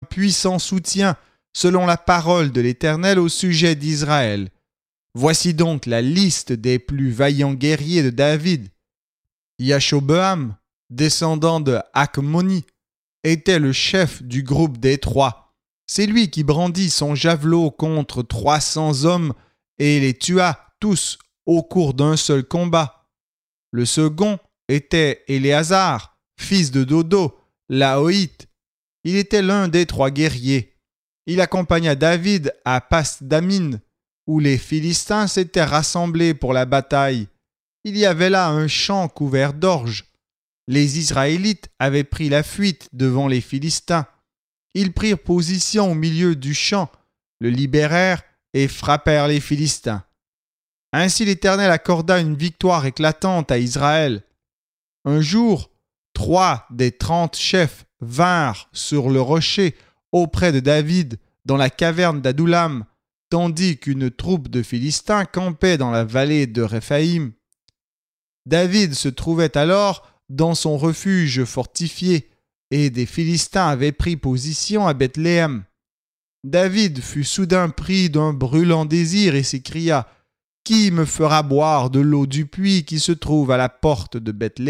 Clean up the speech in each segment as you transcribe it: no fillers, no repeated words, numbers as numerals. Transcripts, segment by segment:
puissant soutien, selon la parole de l'Éternel au sujet d'Israël. Voici donc la liste des plus vaillants guerriers de David. Yashobeam, descendant de Hakmoni, était le chef du groupe des 3. C'est lui qui brandit son javelot contre 300 hommes et les tua tous au cours d'un seul combat. Le second était Éléazar, fils de Dodo, l'Ahoïte. Il était l'un des 3 guerriers. Il accompagna David à Pas-Damim, où les Philistins s'étaient rassemblés pour la bataille. Il y avait là un champ couvert d'orge. Les Israélites avaient pris la fuite devant les Philistins. Ils prirent position au milieu du champ, le libérèrent et frappèrent les Philistins. Ainsi l'Éternel accorda une victoire éclatante à Israël. Un jour, 3 des 30 chefs vinrent sur le rocher auprès de David dans la caverne d'Adullam, tandis qu'une troupe de Philistins campait dans la vallée de Réphaïm. David se trouvait alors dans son refuge fortifié, et des Philistins avaient pris position à Bethléem. David fut soudain pris d'un brûlant désir et s'écria « Qui me fera boire de l'eau du puits qui se trouve à la porte de Bethléem ?»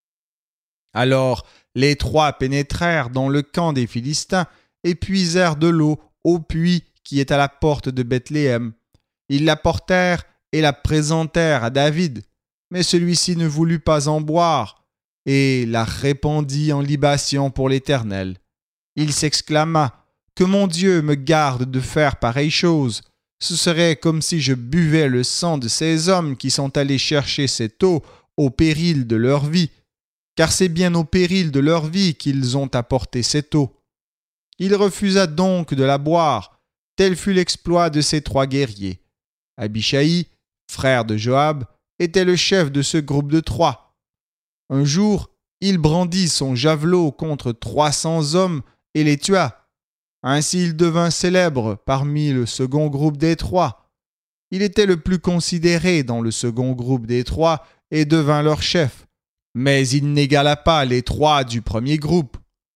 Alors les 3 pénétrèrent dans le camp des Philistins et puisèrent de l'eau au puits qui est à la porte de Bethléem. Ils la portèrent et la présentèrent à David, mais celui-ci ne voulut pas en boire et la répandit en libation pour l'Éternel. Il s'exclama « Que mon Dieu me garde de faire pareille chose. Ce serait comme si je buvais le sang de ces hommes qui sont allés chercher cette eau au péril de leur vie, car c'est bien au péril de leur vie qu'ils ont apporté cette eau. » Il refusa donc de la boire. Tel fut l'exploit de ces 3 guerriers. Abishai, frère de Joab, était le chef de ce groupe de 3. Un jour, il brandit son javelot contre 300 hommes et les tua. Ainsi il devint célèbre parmi le second groupe des 3. Il était le plus considéré dans le second groupe des 3 et devint leur chef. Mais il n'égala pas les 3 du premier groupe.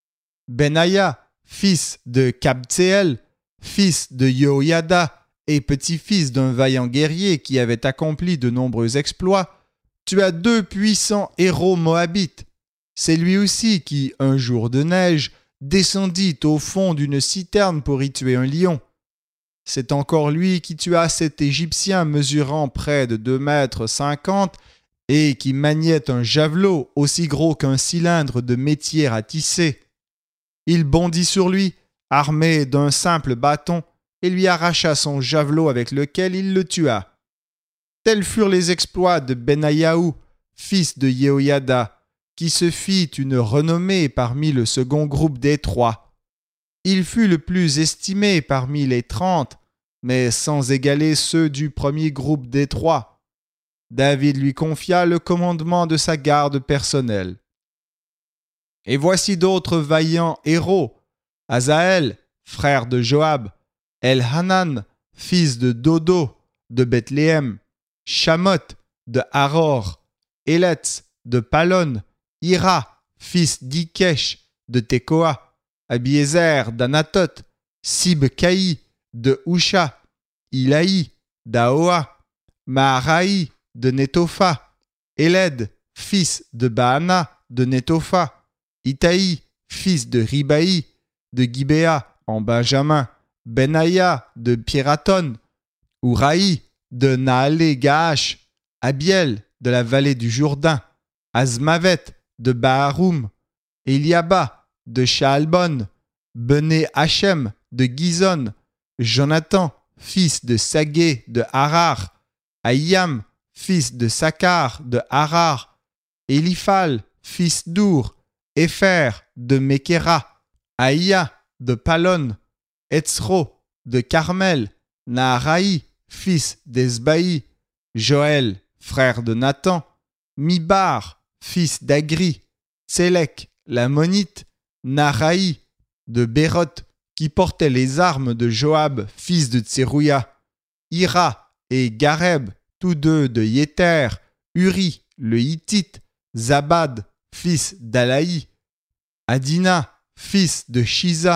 Benaïa, fils de Kabtséel, fils de Yehoyada et petit-fils d'un vaillant guerrier qui avait accompli de nombreux exploits, tua 2 puissants héros moabites. C'est lui aussi qui, un jour de neige, descendit au fond d'une citerne pour y tuer un lion. C'est encore lui qui tua cet Égyptien mesurant près de 2,50 m et qui maniait un javelot aussi gros qu'un cylindre de métier à tisser. Il bondit sur lui, armé d'un simple bâton, et lui arracha son javelot avec lequel il le tua. Tels furent les exploits de Benaïaou, fils de Yehoyada, qui se fit une renommée parmi le second groupe des 3. Il fut le plus estimé parmi les 30, mais sans égaler ceux du premier groupe des 3. David lui confia le commandement de sa garde personnelle. Et voici d'autres vaillants héros: Azaël, frère de Joab, Elhanan, fils de Dodo, de Bethléem, Shamoth, de Haror, Életz, de Palon, Ira, fils d'Ikesh, de Tekoa, Abiézer, d'Anatot, Sibcaï, de Husha, Ilaï, d'Aoa, Maharaï, de Netopha, Éled, fils de Baana, de Netopha, Itaï, fils de Ribaï, de Gibéa, en Benjamin, Benaïa, de Piraton, Ouraï, de Nahalé-Gaash, Abiel, de la vallée du Jourdain, Azmavet, de Baharoum, Eliaba, de Shaalbon, Bené Hachem, de Gizon, Jonathan, fils de Sagé, de Harar, Aïam, fils de Sakar, de Harar, Eliphal, fils d'Our, Épher, de Mekera, Aïa, de Palon, Etzro, de Carmel, Naharaï, fils d'Esbaï, Joël, frère de Nathan, Mibar, fils d'Agri, Tsélek, l'Ammonite, Naharaï, de Béroth, qui portait les armes de Joab, fils de Tserouïa, Ira et Gareb, tous deux de Yéter, Uri, le Hittite, Zabad, fils d'Alaï, Adina, fils de Shiza,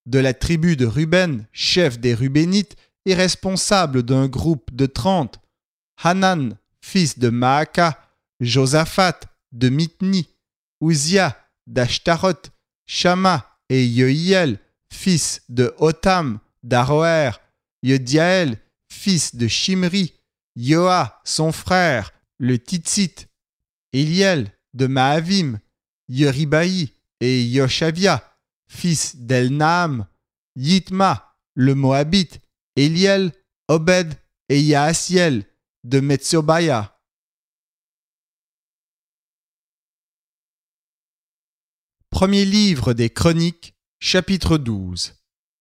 de la tribu de Ruben, chef des Rubénites et responsable d'un groupe de 30, Hanan, fils de Maaka, Josaphat de Mithni, Uzia d'Ashtaroth, Shama et Yohiel, fils de Hotam d'Aroer, Yediaël, fils de Shimri, Yoa, son frère, le Titsite, Eliel de Mahavim, Yeribaï et Yoshavia, fils d'Elnaam, Yitma, le Moabite, Eliel, Obed et Yaasiel de Metsobaya. Premier livre des Chroniques, chapitre 12.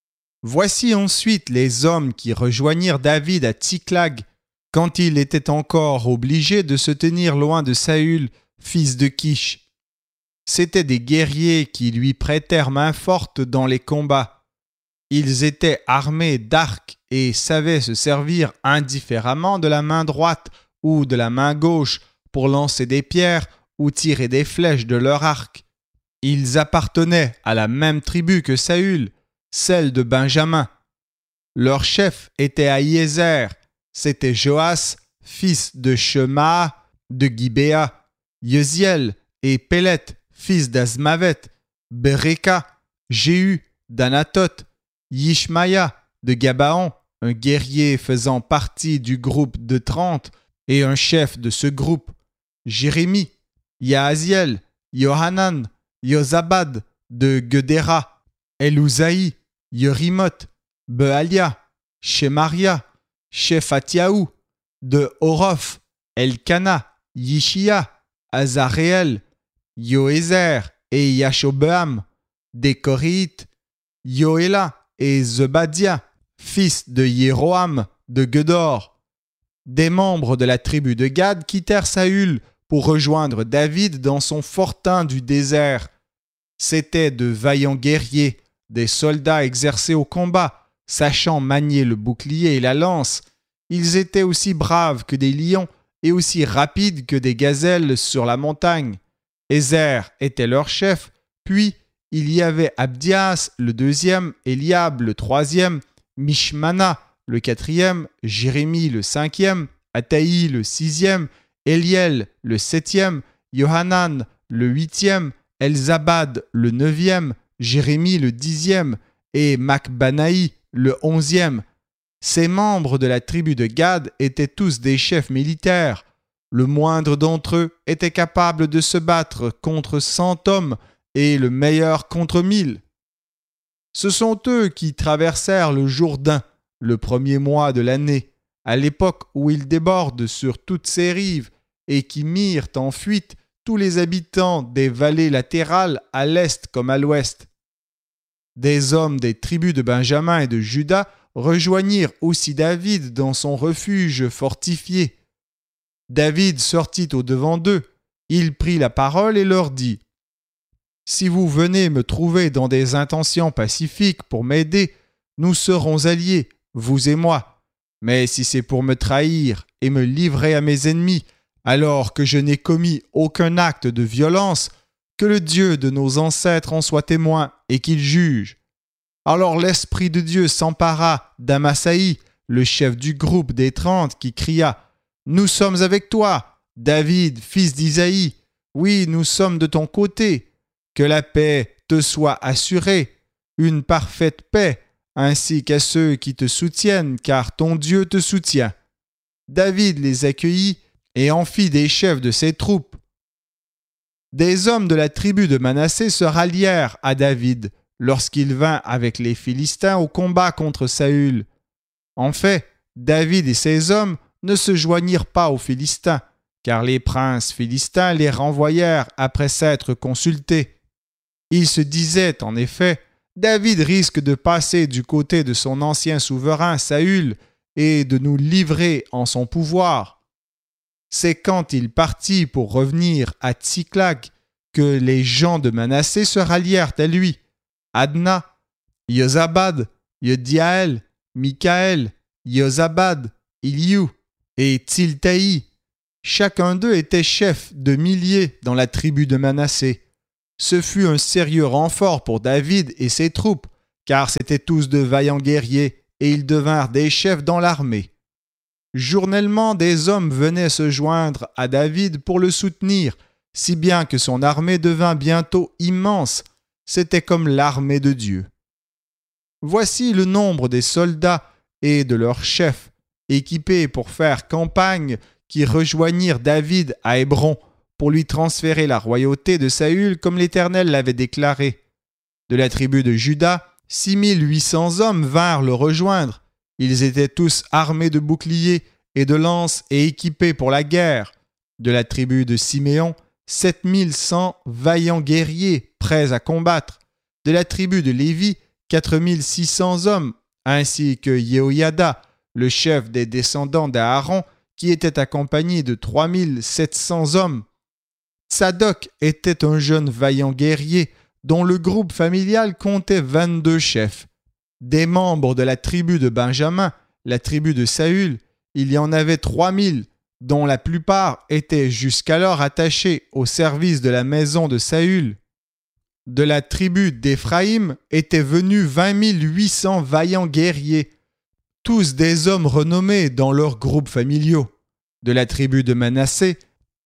Voici ensuite les hommes qui rejoignirent David à Tsiklag quand il était encore obligé de se tenir loin de Saül, fils de Kish. C'étaient des guerriers qui lui prêtèrent main forte dans les combats. Ils étaient armés d'arcs et savaient se servir indifféremment de la main droite ou de la main gauche pour lancer des pierres ou tirer des flèches de leur arc. Ils appartenaient à la même tribu que Saül, celle de Benjamin. Leur chef était Ahiézer, c'était Joas, fils de Shema, de Gibéa, Yeuziel et Pélet, fils d'Azmavet, Bereka, Jéhu, d'Anatoth, Yishmaïa, de Gabaon, un guerrier faisant partie du groupe de 30 et un chef de ce groupe, Jérémie, Yahaziel, Yohanan, Yozabad, de Gedéra, Elouzaï, Yerimoth, Bealia, Shemaria, Shephatiaou, de Orof, Elkana, Yishia, Azaréel, Yoézer et Yashobeam, des Corites, Yoéla et Zebadia, fils de Jéroham, de Gedor. Des membres de la tribu de Gad quittèrent Saül pour rejoindre David dans son fortin du désert. C'étaient de vaillants guerriers, des soldats exercés au combat, sachant manier le bouclier et la lance. Ils étaient aussi braves que des lions et aussi rapides que des gazelles sur la montagne. Ézer était leur chef, puis il y avait Abdias le deuxième, Eliab le troisième, Mishmana le quatrième, Jérémie le cinquième, Ataï le sixième, Eliel le septième, Yohanan le huitième, Elzabad le neuvième, Jérémie le dixième et Macbanaï le onzième. Ces membres de la tribu de Gad étaient tous des chefs militaires. Le moindre d'entre eux était capable de se battre contre 100 hommes et le meilleur contre 1000. Ce sont eux qui traversèrent le Jourdain, le premier mois de l'année, à l'époque où il déborde sur toutes ses rives, et qui mirent en fuite tous les habitants des vallées latérales à l'est comme à l'ouest. Des hommes des tribus de Benjamin et de Juda rejoignirent aussi David dans son refuge fortifié. David sortit au-devant d'eux, il prit la parole et leur dit : « Si vous venez me trouver dans des intentions pacifiques pour m'aider, nous serons alliés, vous et moi. Mais si c'est pour me trahir et me livrer à mes ennemis, alors que je n'ai commis aucun acte de violence, que le Dieu de nos ancêtres en soit témoin et qu'il juge. » Alors l'Esprit de Dieu s'empara d'Amasaï, le chef du groupe des 30, qui cria : « Nous sommes avec toi, David, fils d'Isaïe. Oui, nous sommes de ton côté. Que la paix te soit assurée, une parfaite paix, ainsi qu'à ceux qui te soutiennent, car ton Dieu te soutient. » David les accueillit et en fit des chefs de ses troupes. Des hommes de la tribu de Manassé se rallièrent à David lorsqu'il vint avec les Philistins au combat contre Saül. En fait, David et ses hommes ne se joignirent pas aux Philistins, car les princes philistins les renvoyèrent après s'être consultés. Ils se disaient en effet : David risque de passer du côté de son ancien souverain Saül et de nous livrer en son pouvoir. C'est quand il partit pour revenir à Tsiklag que les gens de Manassé se rallièrent à lui. Adna, Yozabad, Yediaël, Mikaël, Yozabad, Iliu et Tsiltaï. Chacun d'eux était chef de milliers dans la tribu de Manassé. Ce fut un sérieux renfort pour David et ses troupes, car c'étaient tous de vaillants guerriers, et ils devinrent des chefs dans l'armée. Journellement, des hommes venaient se joindre à David pour le soutenir, si bien que son armée devint bientôt immense. C'était comme l'armée de Dieu. Voici le nombre des soldats et de leurs chefs, équipés pour faire campagne, qui rejoignirent David à Hébron pour lui transférer la royauté de Saül comme l'Éternel l'avait déclaré. De la tribu de Juda, 6800 hommes vinrent le rejoindre. Ils étaient tous armés de boucliers et de lances et équipés pour la guerre. De la tribu de Siméon, 7100 vaillants guerriers prêts à combattre. De la tribu de Lévi, 4600 hommes, ainsi que Yehoyada, le chef des descendants d'Aaron, qui était accompagné de 3700 hommes. Tsadok était un jeune vaillant guerrier dont le groupe familial comptait 22 chefs. Des membres de la tribu de Benjamin, la tribu de Saül, il y en avait 3000, dont la plupart étaient jusqu'alors attachés au service de la maison de Saül. De la tribu d'Éphraïm étaient venus 20 800 vaillants guerriers, tous des hommes renommés dans leurs groupes familiaux. De la tribu de Manassé,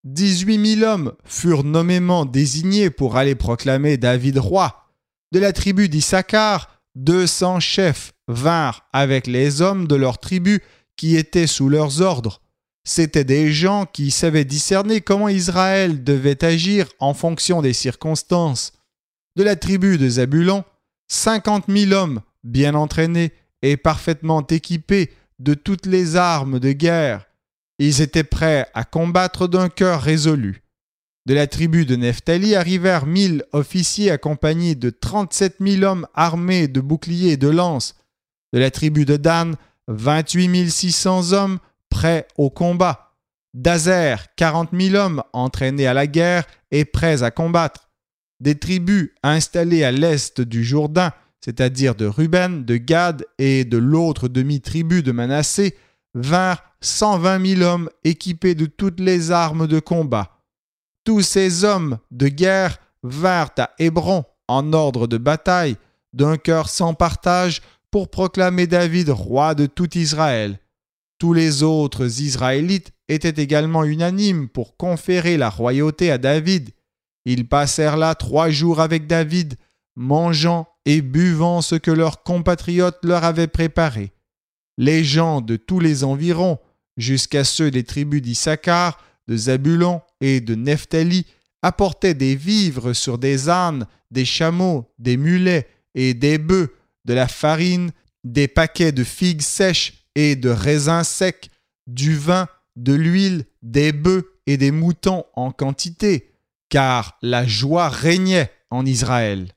18 000 hommes furent nommément désignés pour aller proclamer David roi. De la tribu d'Issachar, 200 chefs vinrent avec les hommes de leur tribu qui étaient sous leurs ordres. C'étaient des gens qui savaient discerner comment Israël devait agir en fonction des circonstances. De la tribu de Zabulon, 50 000 hommes bien entraînés et parfaitement équipés de toutes les armes de guerre. Ils étaient prêts à combattre d'un cœur résolu. De la tribu de Nephtali arrivèrent 1000 officiers accompagnés de 37 000 hommes armés de boucliers et de lances. De la tribu de Dan, 28 600 hommes prêts au combat. D'Azer, 40 000 hommes entraînés à la guerre et prêts à combattre. Des tribus installées à l'est du Jourdain, c'est-à-dire de Ruben, de Gad et de l'autre demi-tribu de Manassé, vinrent 120 000 hommes équipés de toutes les armes de combat. Tous ces hommes de guerre vinrent à Hébron en ordre de bataille, d'un cœur sans partage, pour proclamer David roi de tout Israël. Tous les autres Israélites étaient également unanimes pour conférer la royauté à David. Ils passèrent là 3 jours avec David, mangeant et buvant ce que leurs compatriotes leur avaient préparé. Les gens de tous les environs, jusqu'à ceux des tribus d'Issachar, de Zabulon et de Nephtali, apportaient des vivres sur des ânes, des chameaux, des mulets et des bœufs, de la farine, des paquets de figues sèches et de raisins secs, du vin, de l'huile, des bœufs et des moutons en quantité, car la joie régnait en Israël.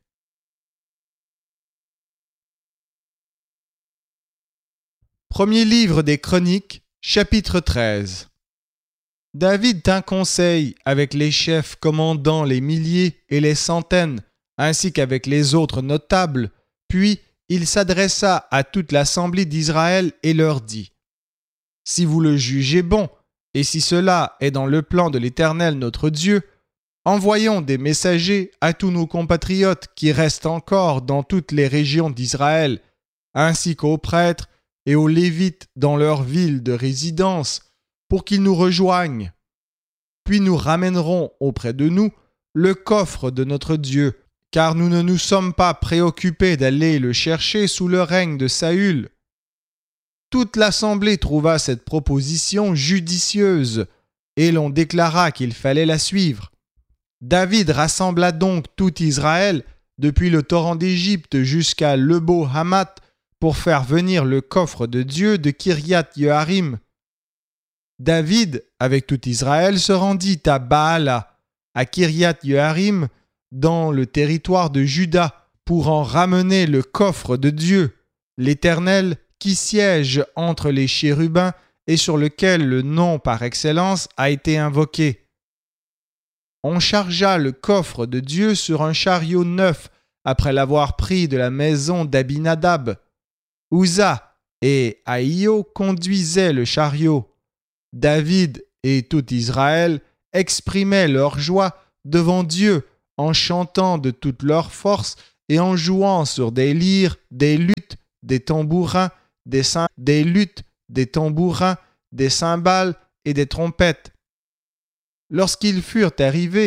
Premier livre des Chroniques, chapitre 13. David tint conseil avec les chefs commandant les milliers et les centaines, ainsi qu'avec les autres notables, puis il s'adressa à toute l'assemblée d'Israël et leur dit : « Si vous le jugez bon, et si cela est dans le plan de l'Éternel notre Dieu, envoyons des messagers à tous nos compatriotes qui restent encore dans toutes les régions d'Israël, ainsi qu'aux prêtres et aux Lévites dans leur ville de résidence, pour qu'ils nous rejoignent. Puis nous ramènerons auprès de nous le coffre de notre Dieu, car nous ne nous sommes pas préoccupés d'aller le chercher sous le règne de Saül. » Toute l'assemblée trouva cette proposition judicieuse, et l'on déclara qu'il fallait la suivre. David rassembla donc tout Israël, depuis le torrent d'Égypte jusqu'à Lebo-Hamath, pour faire venir le coffre de Dieu de Kiriath-Jearim. David, avec tout Israël, se rendit à Baala, à Kiriath-Jearim, dans le territoire de Juda, pour en ramener le coffre de Dieu, l'Éternel, qui siège entre les chérubins et sur lequel le nom par excellence a été invoqué. On chargea le coffre de Dieu sur un chariot neuf après l'avoir pris de la maison d'Abinadab. Uza et Ahio conduisaient le chariot. David et tout Israël exprimaient leur joie devant Dieu en chantant de toute leur force et en jouant sur des lyres, des luttes, des tambourins, des luttes, des tambourins, des cymbales et des trompettes. Lorsqu'ils furent arrivés